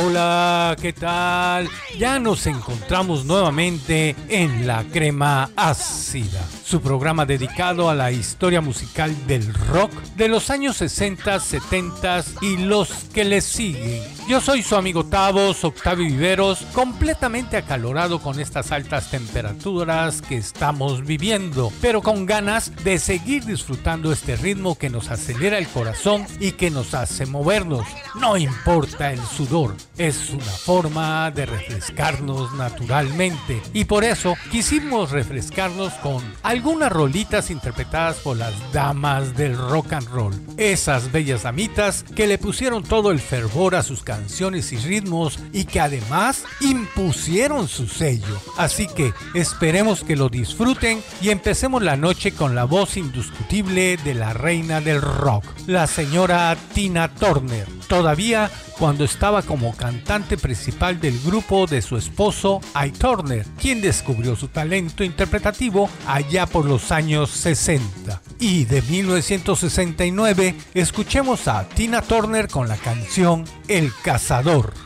Hola, ¿qué tal? Ya nos encontramos nuevamente en La Crema Ácida, su programa dedicado a la historia musical del rock de los años 60, 70 y los que le siguen. Yo soy su amigo Tavos, Octavio Viveros, completamente acalorado con estas altas temperaturas que estamos viviendo, pero con ganas de seguir disfrutando este ritmo que nos acelera el corazón y que nos hace movernos. No importa el sudor, es una forma de refrescarnos naturalmente y por eso quisimos refrescarnos con algunas rolitas interpretadas por las damas del rock and roll, esas bellas damitas que le pusieron todo el fervor a sus canciones y ritmos y que además impusieron su sello. Así que esperemos que lo disfruten y empecemos la noche con la voz indiscutible de la reina del rock, la señora Tina Turner, todavía cuando estaba como cantante principal del grupo de su esposo Ike Turner, quien descubrió su talento interpretativo allá por los años 60. Y de 1969 escuchemos a Tina Turner con la canción El Cazador.